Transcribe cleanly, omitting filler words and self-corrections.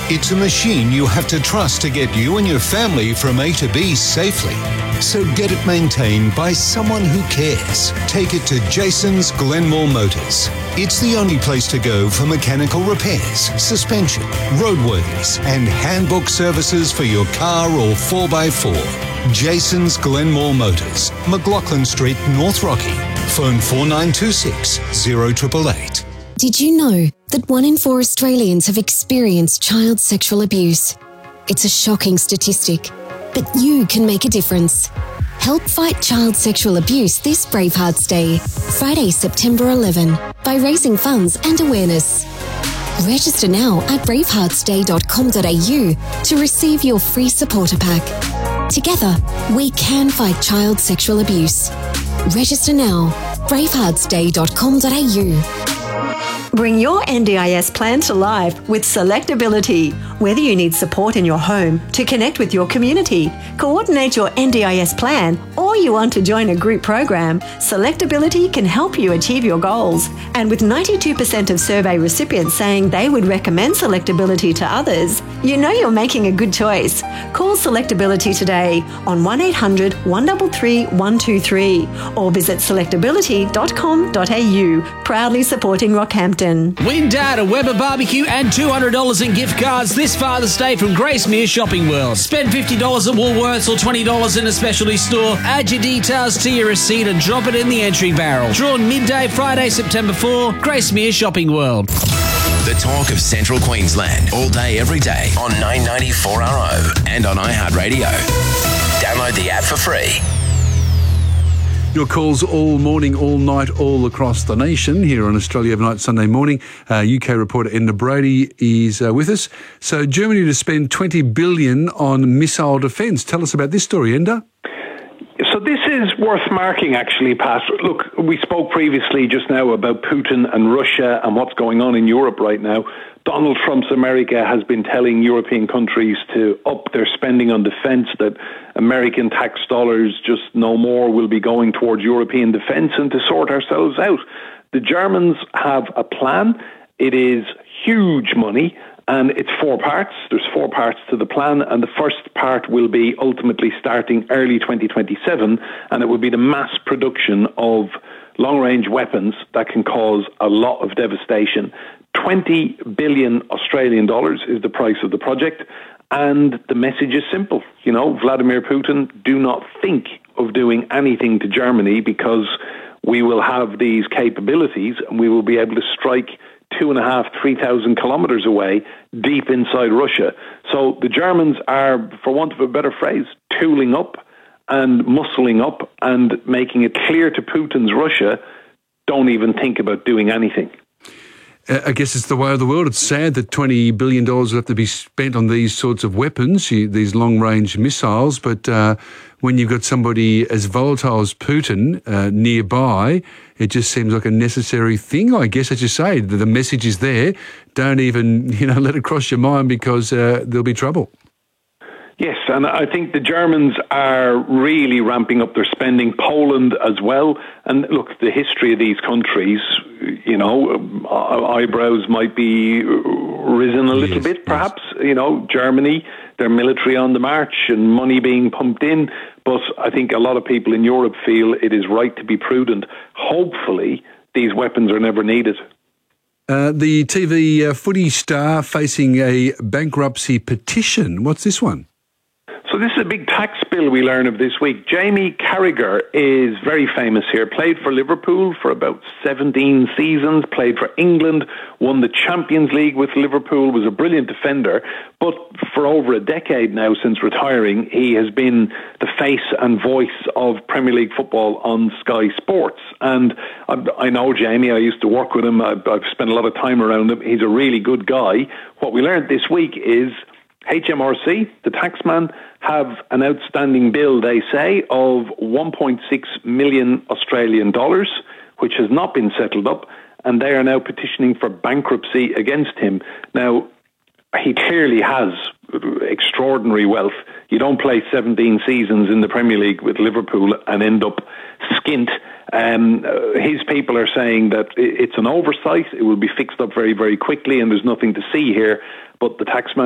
It's a machine you have to trust to get you and your family from A to B safely. So get it maintained by someone who cares. Take it to Jason's Glenmore Motors. It's the only place to go for mechanical repairs, suspension, roadworthiness, and handbook services for your car or 4x4. Jason's Glenmore Motors, McLaughlin Street, North Rocky. Phone 4926 0888. Did you know that 1 in 4 Australians have experienced child sexual abuse? It's a shocking statistic, but you can make a difference. Help fight child sexual abuse this Bravehearts Day, Friday, September 11, by raising funds and awareness. Register now at braveheartsday.com.au to receive your free supporter pack. Together, we can fight child sexual abuse. Register now, braveheartsday.com.au. Bring your NDIS plan to life with Selectability. Whether you need support in your home, to connect with your community, coordinate your NDIS plan, or you want to join a group program, Selectability can help you achieve your goals. And with 92% of survey recipients saying they would recommend Selectability to others, you know you're making a good choice. Call Selectability today on 1800 133 123 or visit selectability.com.au, proudly supporting Rockhampton. Win Dad a Weber barbecue and $200 in gift cards this Father's Day from Gracemere Shopping World. Spend $50 at Woolworths or $20 in a specialty store. Add your details to your receipt and drop it in the entry barrel. Drawn midday Friday, September 4, Gracemere Shopping World. The talk of Central Queensland, all day, every day on 994RO and on iHeartRadio. Download the app for free. Your calls all morning, all night, all across the nation here on Australia Overnight Sunday morning. UK reporter Enda Brady is with us. So Germany to spend $20 billion on missile defence. Tell us about this story, Enda. So this is worth marking, actually, Pat. Look, we spoke previously just now about Putin and Russia and what's going on in Europe right now. Donald Trump's America has been telling European countries to up their spending on defence, that American tax dollars just no more will be going towards European defence, and to sort ourselves out. The Germans have a plan. It is huge money, and it's 4 parts. There's 4 parts to the plan, and the first part will be ultimately starting early 2027, and it will be the mass production of long-range weapons that can cause a lot of devastation. 20 billion Australian dollars is the price of the project, and the message is simple. You know, Vladimir Putin, do not think of doing anything to Germany, because we will have these capabilities and we will be able to strike 2,500-3,000 kilometres away, deep inside Russia. So the Germans are, for want of a better phrase, tooling up and muscling up and making it clear to Putin's Russia, don't even think about doing anything. I guess it's the way of the world. It's sad that $20 billion will have to be spent on these sorts of weapons, these long-range missiles, but when you've got somebody as volatile as Putin nearby, it just seems like a necessary thing, I guess, as you say. The message is there. Don't even, let it cross your mind, because there'll be trouble. Yes, and I think the Germans are really ramping up their spending, Poland as well. And look, the history of these countries, eyebrows might be risen a little bit, perhaps. Yes. Germany, their military on the march and money being pumped in. But I think a lot of people in Europe feel it is right to be prudent. Hopefully, these weapons are never needed. The TV footy star facing a bankruptcy petition. What's this one? So this is a big tax bill we learn of this week. Jamie Carragher is very famous here. Played for Liverpool for about 17 seasons, played for England, won the Champions League with Liverpool, was a brilliant defender. But for over a decade now, since retiring, he has been the face and voice of Premier League football on Sky Sports. And I know Jamie, I used to work with him, I've spent a lot of time around him. He's a really good guy. What we learned this week is HMRC, the taxman, have an outstanding bill, they say, of 1.6 million Australian dollars, which has not been settled up, and they are now petitioning for bankruptcy against him. Now, he clearly has extraordinary wealth. You don't play 17 seasons in the Premier League with Liverpool and end up skint. His people are saying that it's an oversight. It will be fixed up very, very quickly, and there's nothing to see here. But the taxman